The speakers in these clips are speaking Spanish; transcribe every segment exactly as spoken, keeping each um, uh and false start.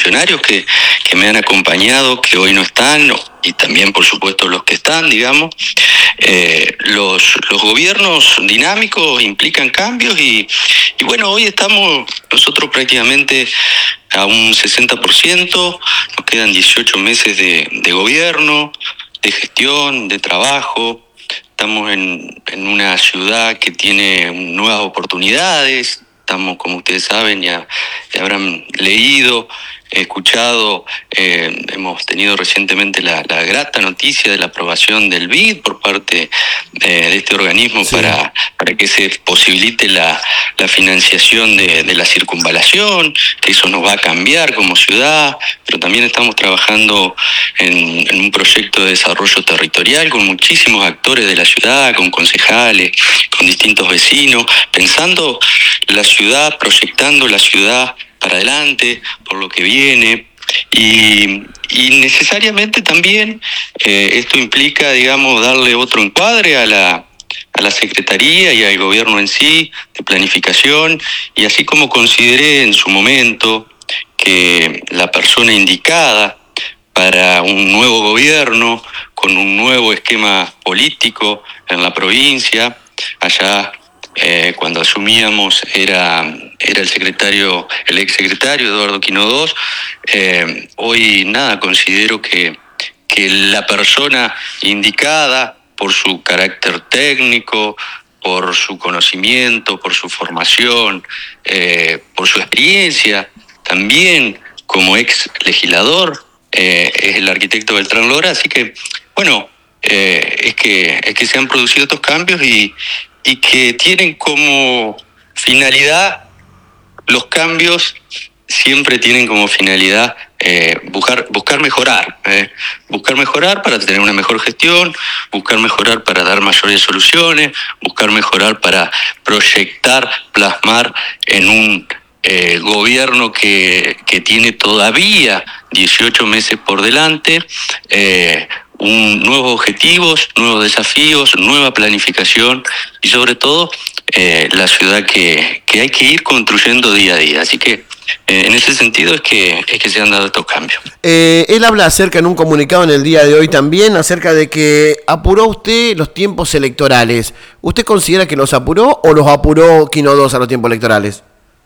funcionarios que, que me han acompañado, que hoy no están, y también por supuesto los que están, digamos. Eh, los, los gobiernos dinámicos implican cambios y, y bueno, hoy estamos nosotros prácticamente a un sesenta por ciento, nos quedan dieciocho meses de, de gobierno, de gestión, de trabajo. Estamos en, en una ciudad que tiene nuevas oportunidades. Estamos, como ustedes saben, ya, ya habrán leído, escuchado, eh, hemos tenido recientemente la, la grata noticia de la aprobación del B I D por parte de, de este organismo, sí, para, para que se posibilite la, la financiación de, de la circunvalación, que eso nos va a cambiar como ciudad, pero también estamos trabajando en, en un proyecto de desarrollo territorial con muchísimos actores de la ciudad, con concejales, con distintos vecinos, pensando la ciudad, proyectando la ciudad para adelante, por lo que viene, y, y necesariamente también eh, esto implica, digamos, darle otro encuadre a la, a la Secretaría y al gobierno en sí, de planificación, y así como consideré en su momento que la persona indicada para un nuevo gobierno, con un nuevo esquema político en la provincia, allá Eh, cuando asumíamos era, era el secretario, el ex secretario Eduardo Quinodós. Eh, hoy nada, considero que, que la persona indicada por su carácter técnico, por su conocimiento, por su formación, eh, por su experiencia, también como ex legislador, eh, es el arquitecto Beltrán Lora. Así que, bueno, eh, es que, es que se han producido estos cambios y y que tienen como finalidad, los cambios siempre tienen como finalidad eh, buscar, buscar mejorar, eh, buscar mejorar para tener una mejor gestión, buscar mejorar para dar mayores soluciones, buscar mejorar para proyectar, plasmar en un eh, gobierno que, que tiene todavía dieciocho meses por delante, eh, un, nuevos objetivos, nuevos desafíos, nueva planificación y sobre todo eh, la ciudad que, que hay que ir construyendo día a día. Así que eh, en ese sentido es que, es que se han dado estos cambios. Eh, él habla acerca en un comunicado en el día de hoy también acerca de que apuró usted los tiempos electorales. ¿Usted considera que los apuró o los apuró Quinodós a los tiempos electorales?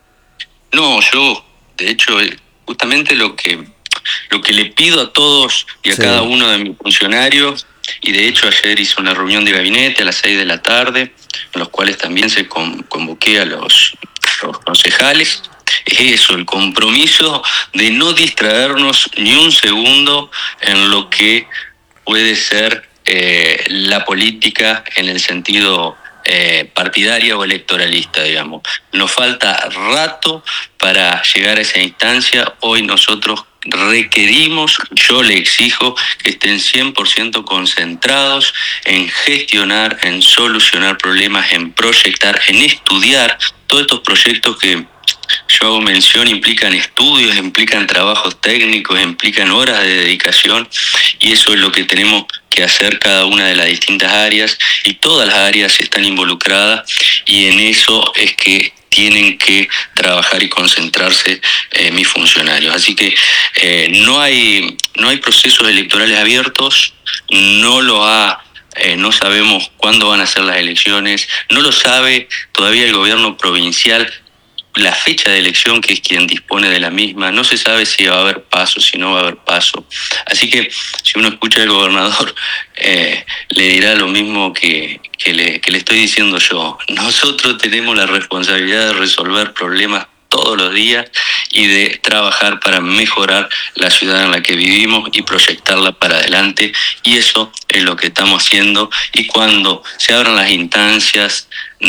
No, yo de hecho justamente lo que Lo que le pido a todos y a sí. cada uno de mis funcionarios, y de hecho ayer hice una reunión de gabinete a las seis de la tarde, en los cuales también se con, convoqué a los, los concejales, es eso, el compromiso de no distraernos ni un segundo en lo que puede ser eh, la política en el sentido Eh, partidaria o electoralista, digamos. Nos falta rato para llegar a esa instancia. Hoy nosotros requerimos, yo le exijo que estén cien por ciento concentrados en gestionar, en solucionar problemas, en proyectar, en estudiar todos estos proyectos que yo hago mención, implican estudios, implican trabajos técnicos, implican horas de dedicación, y eso es lo que tenemos que hacer cada una de las distintas áreas, y todas las áreas están involucradas, y en eso es que tienen que trabajar y concentrarse eh, mis funcionarios. Así que eh, no hay, no hay procesos electorales abiertos, no lo ha... Eh, no sabemos cuándo van a ser las elecciones, no lo sabe todavía el gobierno provincial, la fecha de elección, que es quien dispone de la misma, no se sabe si va a haber paso, si no va a haber paso. Así que si uno escucha al gobernador, eh, le dirá lo mismo que, que, le, que le estoy diciendo yo. Nosotros tenemos la responsabilidad de resolver problemas todos los días y de trabajar para mejorar la ciudad en la que vivimos y proyectarla para adelante, y eso es lo que estamos haciendo. Y cuando se abran las instancias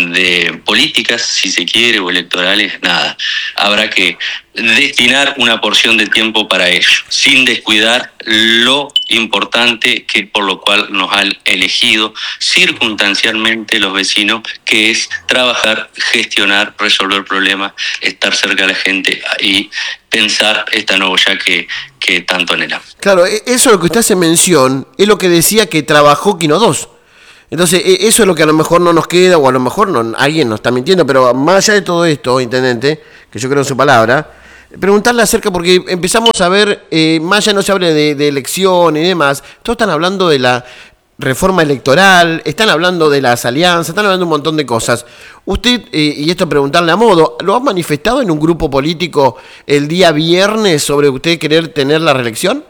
de políticas, si se quiere, o electorales, nada, habrá que destinar una porción de tiempo para ello, sin descuidar lo importante que por lo cual nos han elegido circunstancialmente los vecinos, que es trabajar, gestionar, resolver problemas, estar cerca de la gente y pensar esta Nogoyá que, que tanto anhelamos. Claro, eso es lo que usted hace mención, es lo que decía que trabajó Quinodós. Entonces, eso es lo que a lo mejor no nos queda, o a lo mejor no, alguien nos está mintiendo, pero más allá de todo esto, intendente, que yo creo en su palabra, Preguntarle acerca, porque empezamos a ver, eh, más ya no se habla de, de elecciones y demás, todos están hablando de la reforma electoral, están hablando de las alianzas, están hablando de un montón de cosas. Usted, eh, y esto preguntarle a modo, ¿lo ha manifestado en un grupo político el día viernes sobre usted querer tener la reelección?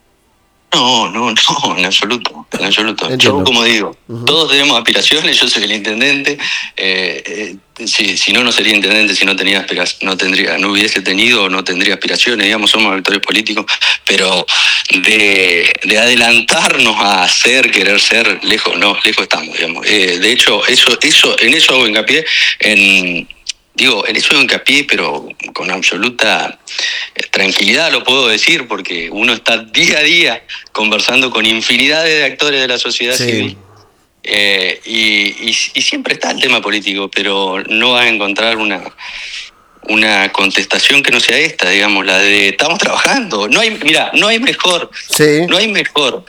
No, no, no, en absoluto, en absoluto. Entiendo. Yo, como digo, Uh-huh. todos tenemos aspiraciones, yo soy el intendente, eh, eh, si, si no, no sería intendente, si no tenía aspiraciones, no tendría, no hubiese tenido, no tendría aspiraciones, digamos, somos actores políticos, pero de, de adelantarnos a ser, querer ser, lejos, no, lejos estamos, digamos. Eh, de hecho, eso, eso, en eso hago hincapié, en... Digo, en eso hago hincapié, pero con absoluta tranquilidad lo puedo decir, porque uno está día a día conversando con infinidades de actores de la sociedad Sí. civil. Eh, y, y, y siempre está el tema político, pero no vas a encontrar una, una contestación que no sea esta, digamos, la de estamos trabajando. No hay, mira, no hay mejor, Sí. no hay mejor.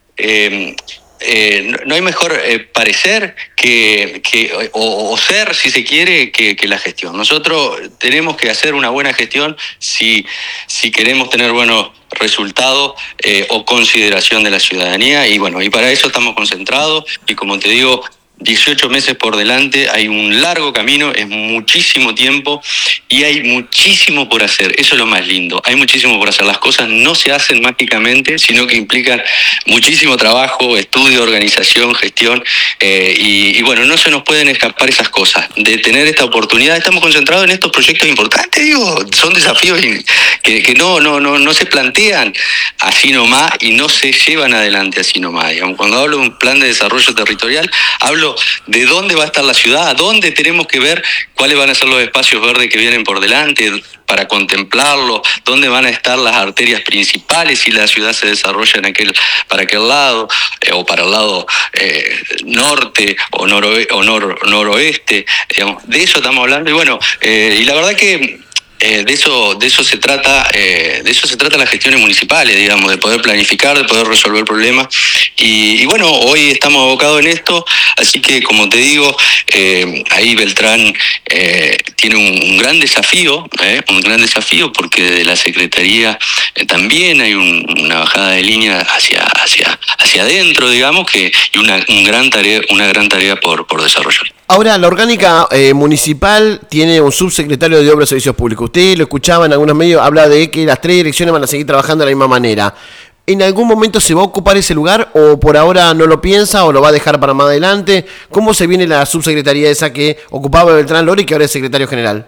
Eh, Eh, no, no hay mejor eh, parecer que, que o, o ser, si se quiere, que, que la gestión. Nosotros tenemos que hacer una buena gestión si, si queremos tener buenos resultados eh, o consideración de la ciudadanía, y bueno, y para eso estamos concentrados, y como te digo, dieciocho meses por delante, hay un largo camino, es muchísimo tiempo y hay muchísimo por hacer. Eso es lo más lindo, hay muchísimo por hacer. Las cosas no se hacen mágicamente, sino que implican muchísimo trabajo, estudio, organización, gestión, eh, y, y bueno, no se nos pueden escapar esas cosas. De tener esta oportunidad, estamos concentrados en estos proyectos importantes, digo, son desafíos que, que no, no, no, no se plantean así nomás y no se llevan adelante así nomás. Digamos, cuando hablo de un plan de desarrollo territorial, hablo de dónde va a estar la ciudad, dónde tenemos que ver cuáles van a ser los espacios verdes que vienen por delante para contemplarlo, dónde van a estar las arterias principales si la ciudad se desarrolla en aquel, para aquel lado, eh, o para el lado eh, norte o, noroe, o nor, noroeste, digamos, de eso estamos hablando. Y bueno, eh, y la verdad que Eh, de eso de eso se trata eh, de eso se trata las gestiones municipales, digamos, de poder planificar, de poder resolver problemas, y, y bueno, hoy estamos abocados en esto, así que como te digo, eh, ahí Beltrán eh, tiene un, un gran desafío, eh, un gran desafío porque de la Secretaría eh, también hay un, una bajada de línea hacia hacia hacia adentro, digamos, que y una un gran tarea una gran tarea por por desarrollar. Ahora, la orgánica eh, municipal tiene un subsecretario de Obras y Servicios Públicos. Usted lo escuchaba en algunos medios, habla de que las tres direcciones van a seguir trabajando de la misma manera. ¿En algún momento se va a ocupar ese lugar o por ahora no lo piensa o lo va a dejar para más adelante? ¿Cómo se viene la subsecretaría esa que ocupaba Beltrán Lora y que ahora es secretario general?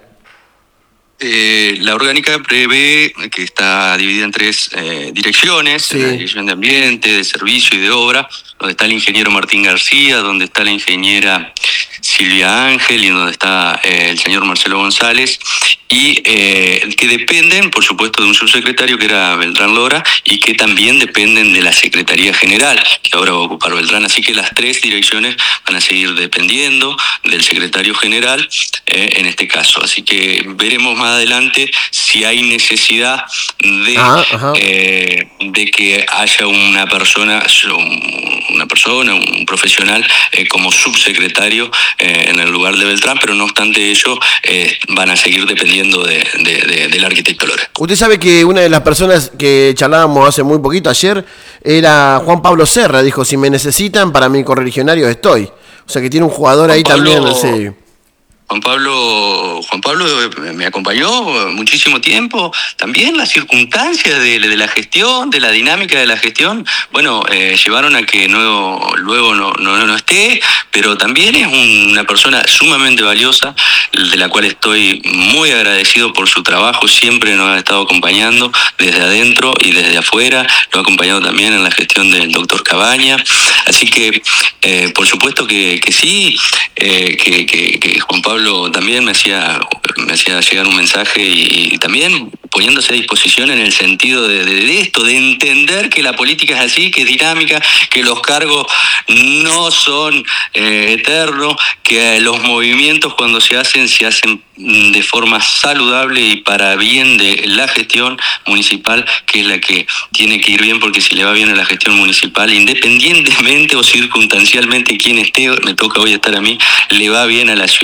Eh, la orgánica prevé que está dividida en tres eh, direcciones, sí. La dirección de ambiente, de servicio y de obra, donde está el ingeniero Martín García, donde está la ingeniera Silvia Ángel y donde está eh, el señor Marcelo González, y eh, que dependen, por supuesto, de un subsecretario que era Beltrán Lora y que también dependen de la Secretaría General, que ahora va a ocupar Beltrán. Así que las tres direcciones van a seguir dependiendo del secretario general eh, en este caso. Así que veremos más adelante si hay necesidad de, ajá, eh, de que haya una persona, una persona, un profesional eh, como subsecretario eh, en el lugar de Beltrán, pero no obstante ello eh, van a seguir dependiendo de, de, de, del arquitecto Lora. Usted sabe que una de las personas que charlábamos hace muy poquito, ayer, era Juan Pablo Serra. Dijo, si me necesitan para mi correligionario estoy. O sea que tiene un jugador Juan ahí Pablo... también, sí. Juan Pablo, Juan Pablo me acompañó muchísimo tiempo, también las circunstancias de, de la gestión, de la dinámica de la gestión, bueno, eh, llevaron a que no, luego no, no, no esté, pero también es una persona sumamente valiosa, de la cual estoy muy agradecido por su trabajo, siempre nos ha estado acompañando desde adentro y desde afuera, lo ha acompañado también en la gestión del doctor Cabaña, así que eh, por supuesto que, que sí, eh, que, que, que Juan Pablo Pablo también me hacía, me hacía llegar un mensaje y, y también poniéndose a disposición en el sentido de, de, de esto, de entender que la política es así, que es dinámica, que los cargos no son eh, eternos, que los movimientos cuando se hacen, se hacen de forma saludable y para bien de la gestión municipal, que es la que tiene que ir bien, porque si le va bien a la gestión municipal, independientemente o circunstancialmente quién esté, me toca hoy estar a mí, le va bien a la ciudad. Así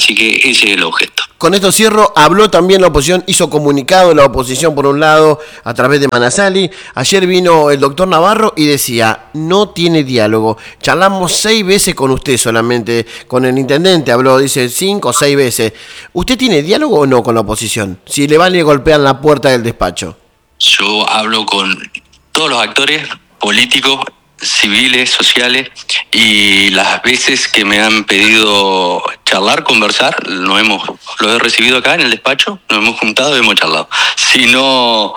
Así que ese es el objeto. Con esto cierro, habló también la oposición, hizo comunicado la oposición por un lado a través de Manasali. Ayer vino el doctor Navarro y decía, no tiene diálogo. Charlamos seis veces con usted solamente, con el intendente habló, dice cinco o seis veces. ¿Usted tiene diálogo o no con la oposición? Si le van y golpean la puerta del despacho. Yo hablo con todos los actores políticos, civiles, sociales, y las veces que me han pedido charlar, conversar, lo hemos, lo he recibido acá en el despacho, nos hemos juntado y hemos charlado. Si no,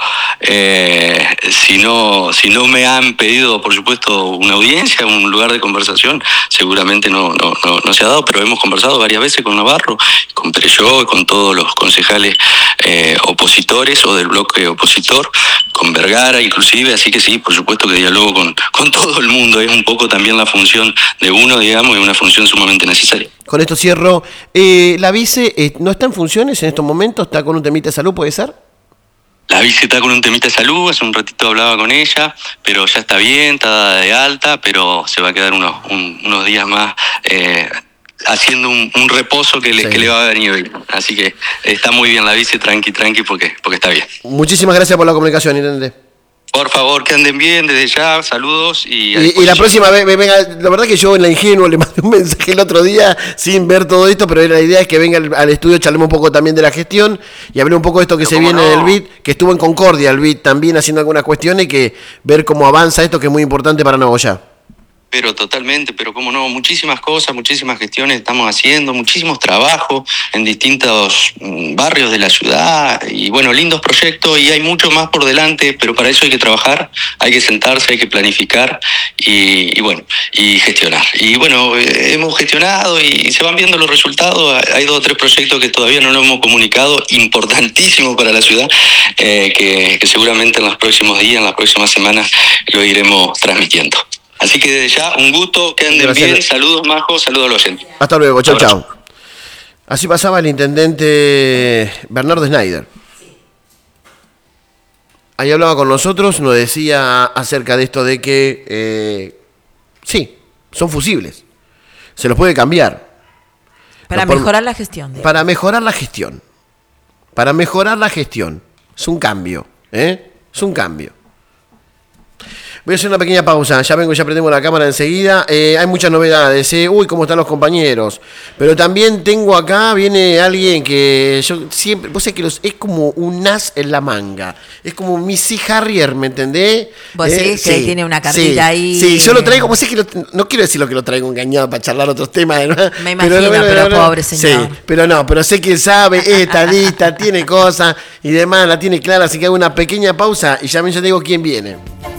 eh, si no, si no me han pedido, por supuesto, una audiencia, un lugar de conversación, seguramente no, no, no, no se ha dado, pero hemos conversado varias veces con Navarro, con Perelló, con todos los concejales eh, opositores o del bloque opositor, con Vergara inclusive, así que sí, por supuesto que dialogo con, con todo el mundo, es un poco también la función de uno, digamos, y una función sumamente necesaria. Con esto cierro. Eh, ¿La vice eh, no está en funciones en estos momentos? ¿Está con un temita de salud, puede ser? La vice está con un temita de salud, hace un ratito hablaba con ella, pero ya está bien, está de alta, pero se va a quedar unos, un, unos días más eh, haciendo un, un reposo que le, sí. que le va a venir bien. Así que está muy bien la vice, tranqui, tranqui, porque, porque está bien. Muchísimas gracias por la comunicación, intendente. Por favor, que anden bien desde ya, saludos y... Y, y la próxima vez, venga, la verdad que yo en la ingenua le mandé un mensaje el otro día sin ver todo esto, pero la idea es que venga al, al estudio, charlemos un poco también de la gestión y hablemos un poco de esto que pero se viene no. del B I D, que estuvo en Concordia el B I D también haciendo algunas cuestiones y que ver cómo avanza esto que es muy importante para Nogoyá. Pero totalmente, pero cómo no, muchísimas cosas, muchísimas gestiones estamos haciendo, muchísimos trabajos en distintos barrios de la ciudad y bueno, lindos proyectos y hay mucho más por delante, pero para eso hay que trabajar, hay que sentarse, hay que planificar y, y bueno, y gestionar. Y bueno, eh, hemos gestionado y se van viendo los resultados, hay dos o tres proyectos que todavía no lo hemos comunicado, importantísimos para la ciudad, eh, que, que seguramente en los próximos días, en las próximas semanas lo iremos transmitiendo. Así que desde ya, un gusto, que anden Gracias. bien, saludos Majo, saludos a los oyentes. Hasta luego, chao, chao. Así pasaba el intendente Bernardo Schneider. Ahí hablaba con nosotros, nos decía acerca de esto de que, eh, sí, son fusibles, se los puede cambiar. Para no, mejorar por, la gestión. Digamos. Para mejorar la gestión. Para mejorar la gestión. Es un cambio, ¿eh? Es un cambio. Voy a hacer una pequeña pausa, ya vengo, ya prendemos la cámara enseguida. Eh, hay muchas novedades, ¿eh? Uy, cómo están los compañeros. Pero también tengo acá, viene alguien que yo siempre, vos sabés que los, es como un as en la manga. Es como un Missy Harrier, ¿me entendés? Vos eh, sí, que sí, tiene una cartita sí, ahí. Sí, yo lo traigo, vos sabés que lo, no quiero decir lo que lo traigo engañado para charlar otros temas, ¿no? Me imagino, pero, pero, pero, pero pobre señor. Sí, pero no, pero sé que sabe, es estadista, tiene cosas y demás, la tiene clara, así que hago una pequeña pausa y ya me digo quién viene.